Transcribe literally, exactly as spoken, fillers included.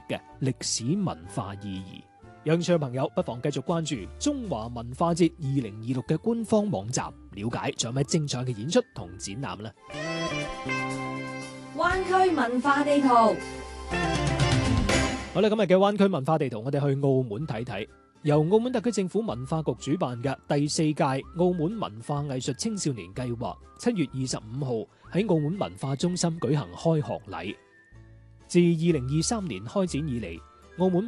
嘅歷史文化意義。有興趣嘅朋友不妨繼續關注中華文化節二零二六嘅官方網站，了解仲有咩精彩嘅演出同展覽啦。 灣區文化地圖， 好啦，今日嘅灣區文化地圖，我哋去澳門睇睇。由澳門特區政府文化局主辦嘅第四屆澳門文化藝術青少年計劃，七月二十五號喺澳門文化中心舉行開學禮。自二零二三年開展以嚟，澳門